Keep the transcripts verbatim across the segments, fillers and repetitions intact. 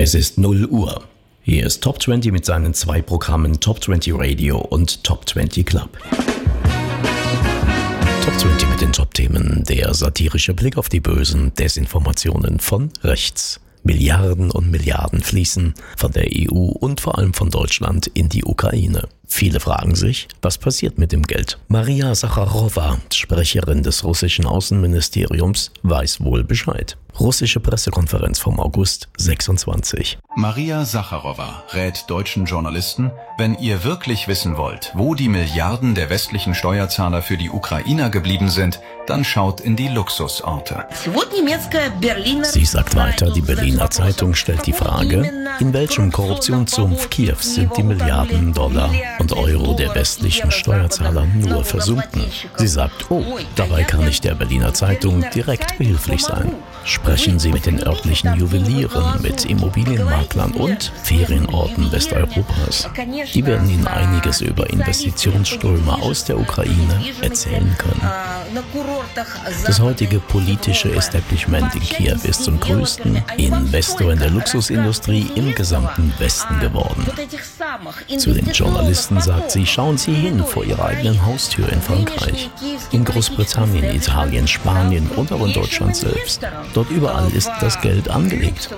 Es ist null Uhr. Hier ist Top zwanzig mit seinen zwei Programmen Top zwanzig Radio und Top zwanzig Club. Top zwanzig mit den Top-Themen, der satirische Blick auf die bösen Desinformationen von rechts. Milliarden und Milliarden fließen von der E U und vor allem von Deutschland in die Ukraine. Viele fragen sich, was passiert mit dem Geld? Maria Sacharowa, Sprecherin des russischen Außenministeriums, weiß wohl Bescheid. Russische Pressekonferenz vom August sechsundzwanzig. Maria Sacharowa rät deutschen Journalisten, wenn ihr wirklich wissen wollt, wo die Milliarden der westlichen Steuerzahler für die Ukrainer geblieben sind, dann schaut in die Luxusorte. Sie sagt weiter, die Berliner Zeitung stellt die Frage, in welchem Korruptionssumpf Kiews sind die Milliarden Dollar und Euro der westlichen Steuerzahler nur versunken. Sie sagt, oh, dabei kann ich der Berliner Zeitung direkt behilflich sein. Sprechen Sie mit den örtlichen Juwelieren, mit Immobilienmaklern und Ferienorten Westeuropas. Die werden Ihnen einiges über Investitionsströme aus der Ukraine erzählen können. Das heutige politische Establishment in Kiew ist zum größten Investor in der Luxusindustrie im gesamten Westen geworden. Zu den Journalisten sagt sie, schauen Sie hin vor Ihrer eigenen Haustür in Frankreich, in Großbritannien, Italien, Spanien und auch in Deutschland selbst. Dort überall ist das Geld angelegt.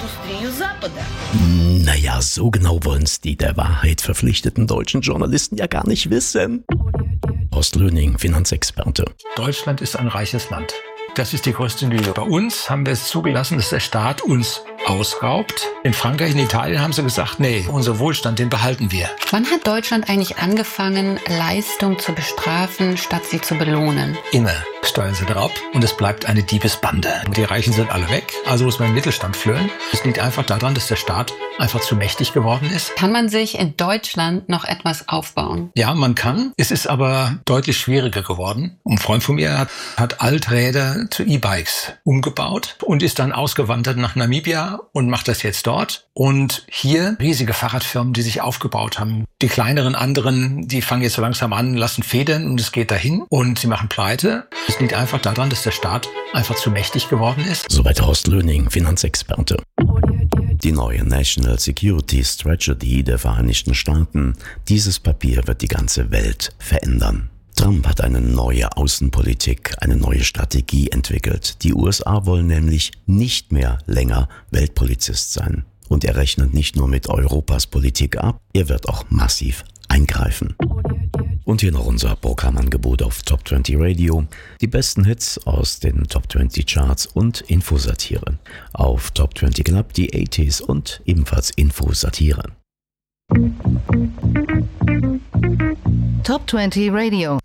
Naja, so genau wollen es die der Wahrheit verpflichteten deutschen Journalisten ja gar nicht wissen. Horst Löning, Finanzexperte. Deutschland ist ein reiches Land. Das ist die größte Lüge. Bei uns haben wir es zugelassen, dass der Staat uns ausraubt. In Frankreich, in Italien haben sie gesagt, nee, unser Wohlstand, den behalten wir. Wann hat Deutschland eigentlich angefangen, Leistung zu bestrafen, statt sie zu belohnen? Immer steuern sie drauf und es bleibt eine Diebesbande. Die Reichen sind alle weg, also muss man im Mittelstand flöhen. Es liegt einfach daran, dass der Staat einfach zu mächtig geworden ist. Kann man sich in Deutschland noch etwas aufbauen? Ja, man kann. Es ist aber deutlich schwieriger geworden. Ein Freund von mir hat, hat Alträder zu E-Bikes umgebaut und ist dann ausgewandert nach Namibia und macht das jetzt dort. Und hier riesige Fahrradfirmen, die sich aufgebaut haben. Die kleineren anderen, die fangen jetzt so langsam an, lassen federn und es geht dahin und sie machen pleite. Es liegt einfach daran, dass der Staat einfach zu mächtig geworden ist. Soweit Horst Löning, Finanzexperte. Die neue National Security Strategy der Vereinigten Staaten. Dieses Papier wird die ganze Welt verändern. Trump hat eine neue Außenpolitik, eine neue Strategie entwickelt. Die U S A wollen nämlich nicht mehr länger Weltpolizist sein. Und er rechnet nicht nur mit Europas Politik ab, er wird auch massiv eingreifen. Und hier noch unser Programmangebot auf Top zwanzig Radio. Die besten Hits aus den Top zwanzig Charts und Infosatire. Auf Top zwanzig Club die achtziger und ebenfalls Infosatire. Top zwanzig Radio.